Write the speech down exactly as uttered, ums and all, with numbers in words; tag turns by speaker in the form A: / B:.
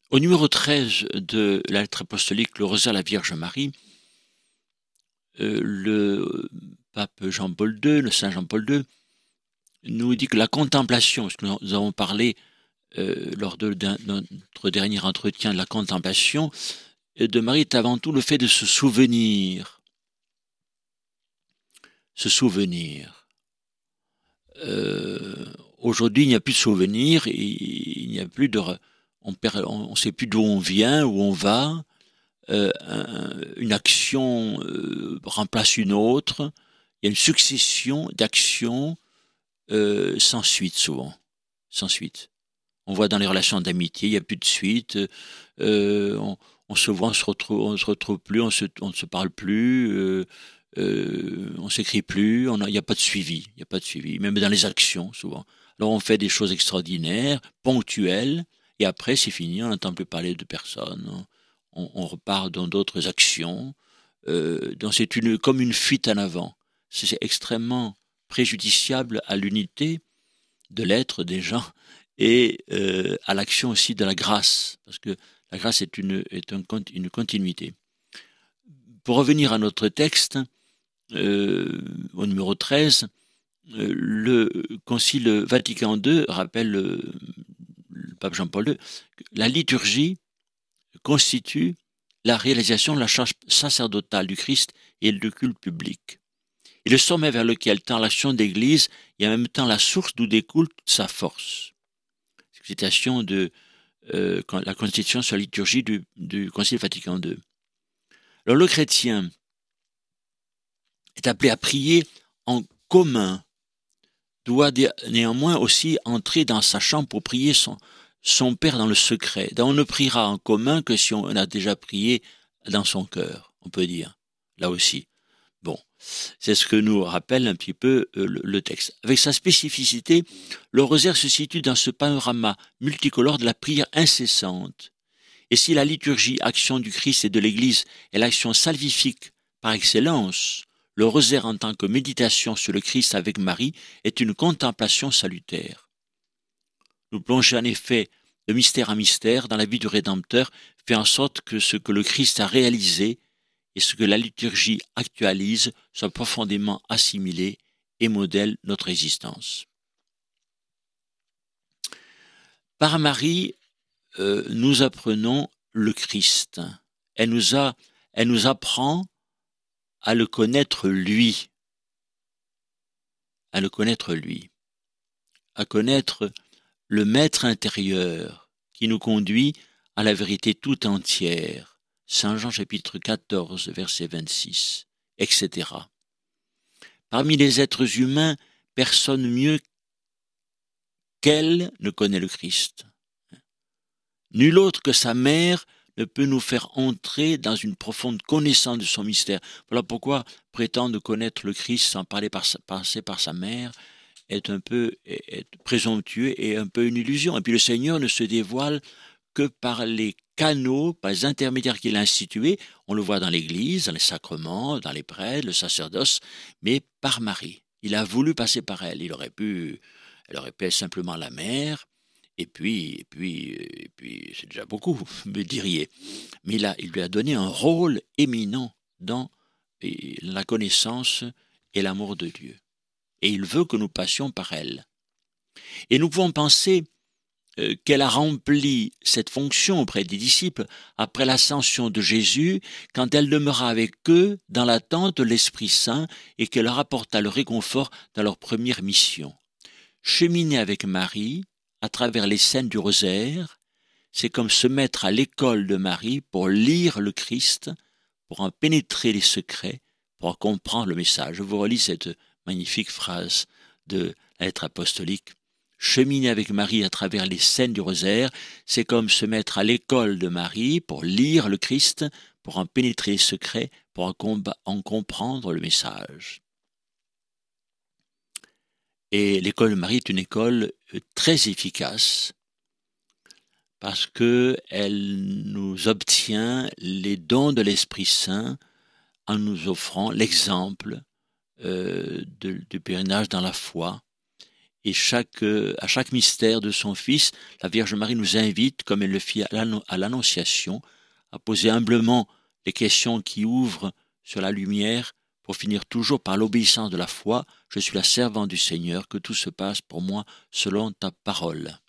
A: Au numéro treize de la lettre apostolique, le rosaire à la Vierge Marie, euh, le pape Jean-Paul deux, le saint Jean-Paul deux, nous dit que la contemplation, parce que nous avons parlé euh, lors de, de notre dernier entretien de la contemplation de Marie, est avant tout le fait de se souvenir. Se souvenir. Euh, aujourd'hui, il n'y a plus de souvenirs, il n'y a plus de... On ne sait plus d'où on vient, où on va. Euh, un, une action euh, remplace une autre. Il y a une succession d'actions euh, sans suite, souvent. Sans suite. On voit dans les relations d'amitié, il n'y a plus de suite. Euh, on, on se voit, on se retrouve, on se retrouve plus, on se, on ne se parle plus. Euh, euh, on s'écrit plus. Il n'y a pas de suivi. Il n'y a pas de suivi. Même dans les actions, souvent. Alors on fait des choses extraordinaires, ponctuelles, et après c'est fini. On n'entend plus parler de personne. On, on repart dans d'autres actions. Euh, donc c'est une, comme une fuite en avant. C'est extrêmement préjudiciable à l'unité de l'être des gens et euh, à l'action aussi de la grâce, parce que la grâce est une, est un, une continuité. Pour revenir à notre texte, euh, au numéro treize, euh, le Concile Vatican deux rappelle euh, le pape Jean-Paul deux, que la liturgie constitue la réalisation de la charge sacerdotale du Christ et le culte public. Et le sommet vers lequel tend l'action d'Église et en même temps la source d'où découle toute sa force. Citation de euh, la Constitution sur la liturgie du, du Concile Vatican deux. Alors le chrétien est appelé à prier en commun, doit néanmoins aussi entrer dans sa chambre pour prier son, son Père dans le secret. Donc on ne priera en commun que si on a déjà prié dans son cœur, on peut dire, là aussi. Bon, c'est ce que nous rappelle un petit peu euh, le, le texte. Avec sa spécificité, le rosaire se situe dans ce panorama multicolore de la prière incessante. Et si la liturgie, action du Christ et de l'Église, est l'action salvifique par excellence, le rosaire en tant que méditation sur le Christ avec Marie est une contemplation salutaire. Nous plonger en effet de mystère en mystère dans la vie du Rédempteur fait en sorte que ce que le Christ a réalisé et ce que la liturgie actualise soit profondément assimilé et modèle notre existence. Par Marie, euh, nous apprenons le Christ. Elle nous, a, elle nous apprend à le connaître lui, à le connaître lui, à connaître le Maître intérieur qui nous conduit à la vérité tout entière. Saint Jean chapitre quatorze, verset vingt-six, et cetera. Parmi les êtres humains, personne mieux qu'elle ne connaît le Christ. Nul autre que sa mère ne peut nous faire entrer dans une profonde connaissance de son mystère. Voilà pourquoi prétendre connaître le Christ sans parler par sa, passer par sa mère est un peu est, est présomptueux et un peu une illusion. Et puis le Seigneur ne se dévoile que par les canaux, par les intermédiaires qu'il a institués. On le voit dans l'Église, dans les sacrements, dans les prêtres, le sacerdoce, mais par Marie. Il a voulu passer par elle. Il aurait pu, elle aurait pu être simplement la mère. Et puis, et puis, et puis, c'est déjà beaucoup, me diriez. Mais là, il lui a donné un rôle éminent dans la connaissance et l'amour de Dieu. Et il veut que nous passions par elle. Et nous pouvons penser euh, qu'elle a rempli cette fonction auprès des disciples après l'ascension de Jésus, quand elle demeura avec eux dans l'attente de l'Esprit Saint et qu'elle leur apporta le réconfort dans leur première mission. Cheminer avec Marie, à travers les scènes du rosaire, c'est comme se mettre à l'école de Marie pour lire le Christ, pour en pénétrer les secrets, pour en comprendre le message. Je vous relis cette magnifique phrase de la lettre apostolique. Cheminer avec Marie à travers les scènes du rosaire, c'est comme se mettre à l'école de Marie pour lire le Christ, pour en pénétrer les secrets, pour en, comb- en comprendre le message. Et l'école de Marie est une école très efficace parce qu'elle nous obtient les dons de l'Esprit Saint en nous offrant l'exemple euh, de, du pèlerinage dans la foi et chaque, euh, à chaque mystère de son Fils, la Vierge Marie nous invite, comme elle le fit à l'annon- à l'Annonciation, à poser humblement les questions qui ouvrent sur la lumière pour finir toujours par l'obéissance de la foi. Je suis la servante du Seigneur, que tout se passe pour moi selon ta parole.